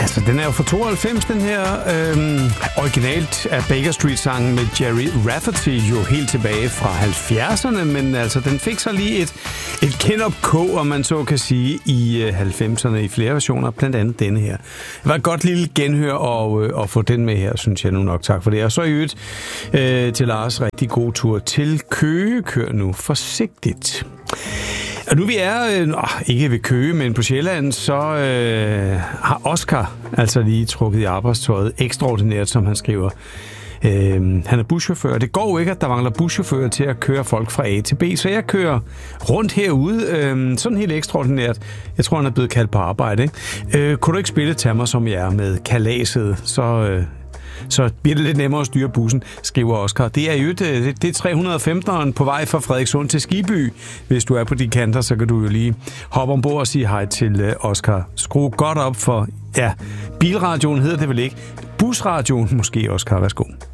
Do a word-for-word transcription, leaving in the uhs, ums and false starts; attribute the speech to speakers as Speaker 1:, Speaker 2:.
Speaker 1: Altså, den er jo fra tooghalvfems, den her. Øhm, originalt er Baker Street-sangen med Jerry Rafferty jo helt tilbage fra halvfjerdserne, men altså, den fik så lige et, et kend-up-kog, om man så kan sige, i øh, halvfemserne i flere versioner, blandt andet denne her. Det var et godt lille genhør og, øh, at få den med her, synes jeg nu nok. Tak for det. Og så i øvrigt øh, til Lars, rigtig god tur til Køge. Kør nu forsigtigt. Og nu vi er, øh, ikke ved Køge, men på Sjælland, så øh, har Oscar altså lige trukket i arbejdstøjet ekstraordinært, som han skriver. Øh, han er buschauffør. Det går jo ikke, at der mangler buschauffører til at køre folk fra A til B, så jeg kører rundt herude, øh, sådan helt ekstraordinært. Jeg tror, han er blevet kaldt på arbejde. Ikke? Øh, kunne du ikke spille Tag mig som jeg er med kalaset, så... Øh, Så bliver det lidt nemmere at styre bussen, skriver Oscar. Det er jo det, det er tre hundrede og femteneren på vej fra Frederikssund til Skiby. Hvis du er på de kanter, så kan du jo lige hoppe ombord og sige hej til Oscar. Skru godt op for, ja, bilradioen hedder det vel ikke. Busradioen måske, Oscar. Værsgo.